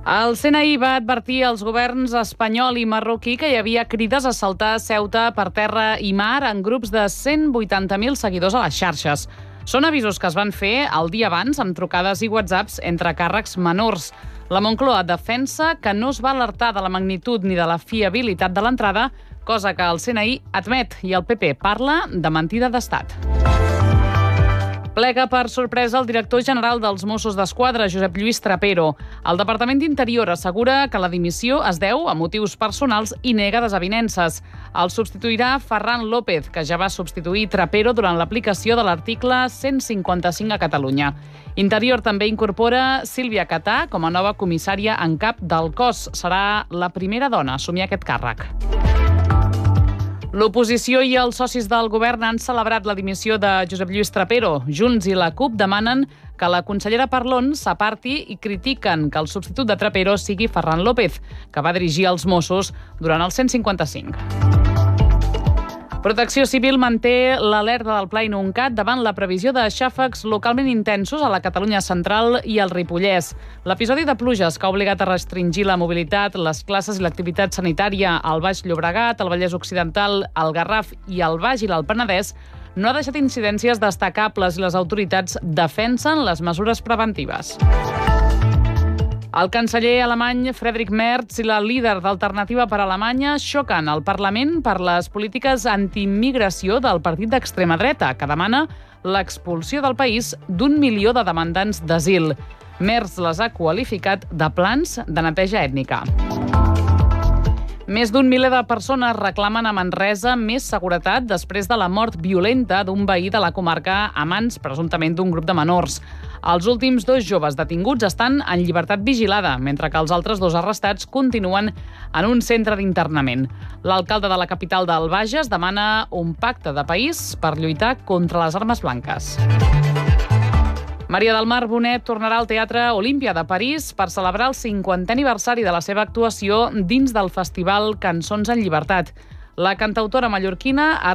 El CNI va advertir als governs espanyol i marroquí que hi havia crides a saltar Ceuta per terra i mar en grups de 180.000 seguidors a les xarxes. Són avisos que es van fer el dia abans amb trucades i whatsapps entre càrrecs menors. La Moncloa defensa que no es va alertar de la magnitud ni de la fiabilitat de l'entrada, cosa que el CNI admet, i el PP parla de mentida d'estat. Plega per sorpresa el director general dels Mossos d'Esquadra, Josep Lluís Trapero. El Departament d'Interior assegura que la dimissió es deu a motius personals i nega desavinences. El substituirà Ferran López, que ja va substituir Trapero durant l'aplicació de l'article 155 a Catalunya. Interior també incorpora Sílvia Catà com a nova comissària en cap del cos. Serà la primera dona a assumir aquest càrrec. L'oposició i els socis del govern han celebrat la dimissió de Josep Lluís Trapero. Junts i la CUP demanen que la consellera Parlon s'aparti i critiquen que el substitut de Trapero sigui Ferran López, que va dirigir els Mossos durant el 155. Protecció Civil manté l'alerta del Pla Inuncat davant la previsió de xàfecs localment intensos a la Catalunya central i al Ripollès. L'episodi de pluges que ha obligat a restringir la mobilitat, les classes i l'activitat sanitària al Baix Llobregat, al Vallès Occidental, al Garraf i al Baix i l'Alt Penedès no ha deixat incidències destacables i les autoritats defensen les mesures preventives. El canceller alemany Friedrich Merz i la líder d'Alternativa per Alemanya xoquen al Parlament per les polítiques antiimmigració del partit d'extrema dreta, que demana l'expulsió del país d'1 milió de demandants d'asil. Merz les ha qualificat de plans de neteja ètnica. Més d'1 miler de persones reclamen a Manresa més seguretat després de la mort violenta d'un veí de la comarca a mans, presumptament, d'un grup de menors. Els últims 2 joves detinguts estan en llibertat vigilada, mentre que els altres 2 arrestats continuen en un centre d'internament. L'alcalde de la capital del Bages demana un pacte de país per lluitar contra les armes blanques. Maria del Mar Bonet tornarà al Teatre Olímpia de París per celebrar el 50è aniversari de la seva actuació dins del festival Cançons en Llibertat. La cantautora mallorquina ha